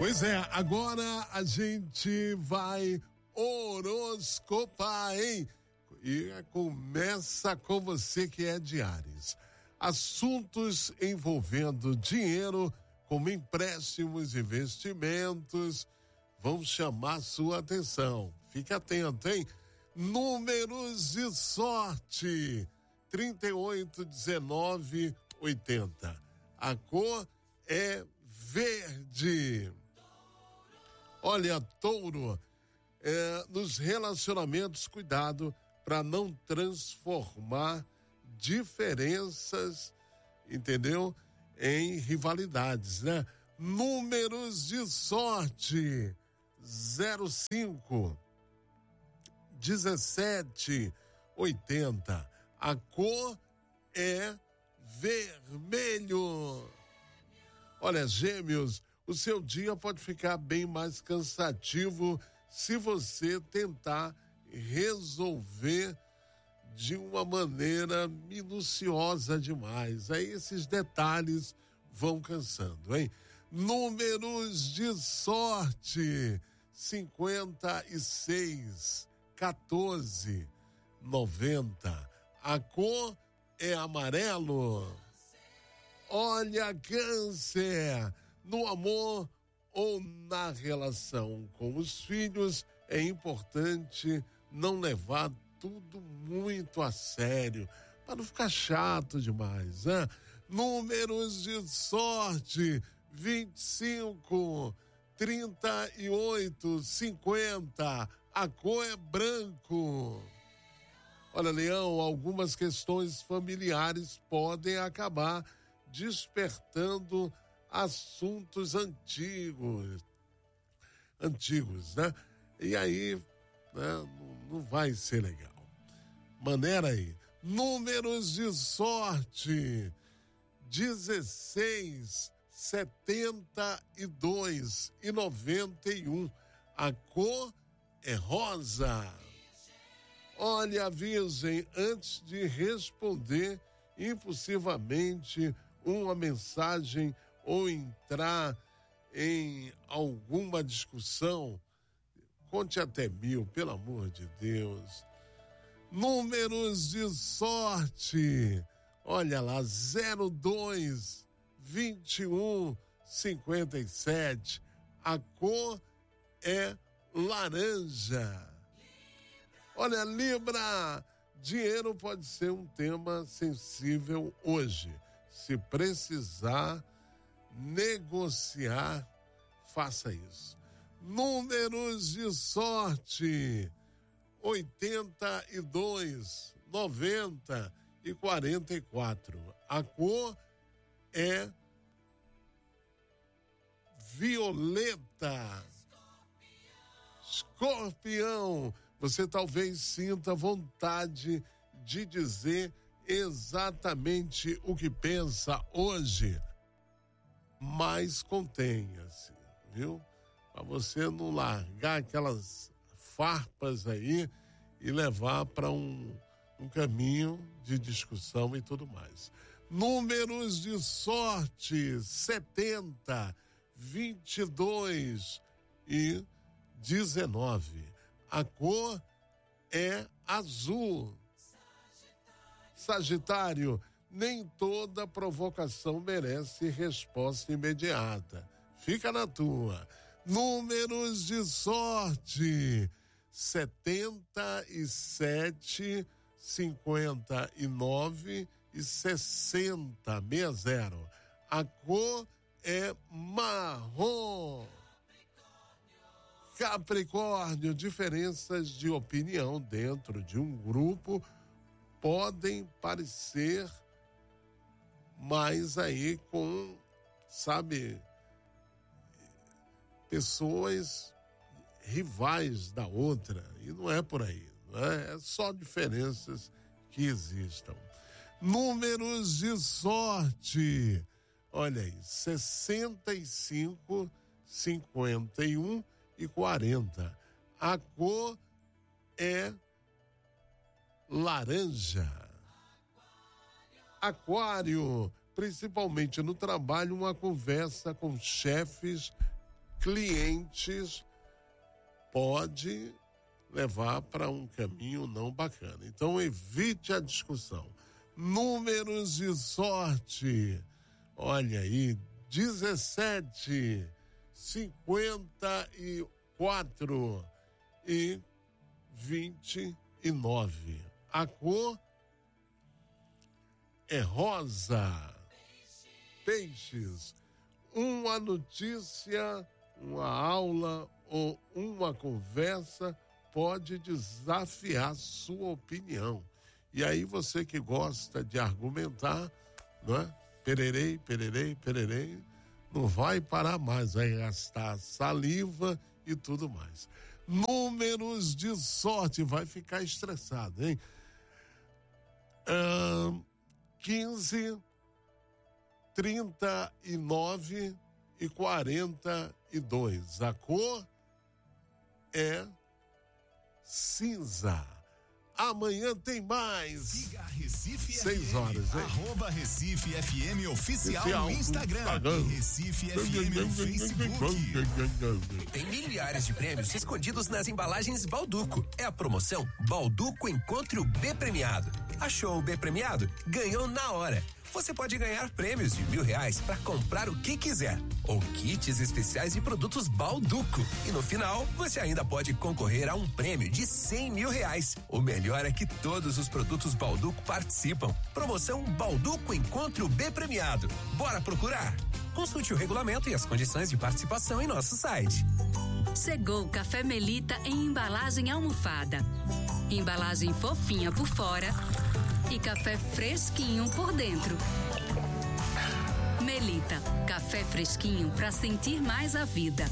Pois é, agora a gente vai horoscopar, hein? E começa com você que é de Áries. Assuntos envolvendo dinheiro, como empréstimos, investimentos, vão chamar sua atenção. Fique atento, hein? Números de sorte: 38, 19, 80. A cor é verde. Olha, Touro, nos relacionamentos, cuidado para não transformar diferenças, entendeu? Em rivalidades, né? Números de sorte: 05, 17, 80. A cor é vermelho. Olha, Gêmeos, o seu dia pode ficar bem mais cansativo se você tentar resolver de uma maneira minuciosa demais. Aí esses detalhes vão cansando, hein? Números de sorte: 56, 14, 90. A cor é amarelo. Olha, Câncer, no amor ou na relação com os filhos, é importante não levar tudo muito a sério, para não ficar chato demais, né? Números de sorte: 25, 38, 50. A cor é branco. Olha, Leão, algumas questões familiares podem acabar despertando assuntos antigos, né? E aí, né, não vai ser legal. Maneira aí. Números de sorte: 16, 72 e 91. A cor é rosa. Olha, Virgem, antes de responder impulsivamente uma mensagem ou entrar em alguma discussão, conte até 1000, pelo amor de Deus. Números de sorte: olha lá, 02, 21, 57. A cor é laranja. Olha, Libra, dinheiro pode ser um tema sensível hoje. Se precisar negociar, faça isso. Números de sorte: 82, 90 e 44. A cor é violeta. Escorpião, você talvez sinta vontade de dizer exatamente o que pensa hoje, mas contenha-se, viu? Para você não largar aquelas farpas aí e levar para um caminho de discussão e tudo mais. Números de sorte: 70, 22 e 19. A cor é azul. Sagitário, nem toda provocação merece resposta imediata. Fica na tua. Números de sorte: 77, 59 e 60. 60. A cor é marrom. Capricórnio, diferenças de opinião dentro de um grupo podem parecer mais aí com, sabe, pessoas rivais da outra, e não é por aí, não é? É só diferenças que existam. Números de sorte: olha aí, 65, 51 e 40. A cor é laranja. Aquário, principalmente no trabalho, uma conversa com chefes clientes pode levar para um caminho não bacana. Então evite a discussão. Números de sorte. Olha aí, 17, 54 e 29. A cor é rosa. Peixes. Uma notícia, uma aula ou uma conversa pode desafiar sua opinião. E aí você que gosta de argumentar, não é? Pererei, pererei, pererei, não vai parar mais, vai gastar saliva e tudo mais. Números de sorte, vai ficar estressado, hein? 15, 39 e 42. A cor é cinza. Amanhã tem mais. Siga a Recife 6 horas, hein? @Recife FM oficial no Instagram. E Recife FM no Facebook. Tem milhares de prêmios escondidos nas embalagens Balduco. É a promoção Balduco Encontre o B Premiado. Achou o B Premiado? Ganhou na hora. Você pode ganhar prêmios de R$1.000 para comprar o que quiser. Ou kits especiais de produtos Balduco. E no final, você ainda pode concorrer a um prêmio de R$100.000. O melhor é que todos os produtos Balduco participam. Promoção Balduco Encontre o B Premiado. Bora procurar? Consulte o regulamento e as condições de participação em nosso site. Chegou o Café Melita em embalagem almofada. Embalagem fofinha por fora e café fresquinho por dentro. Melita, café fresquinho para sentir mais a vida.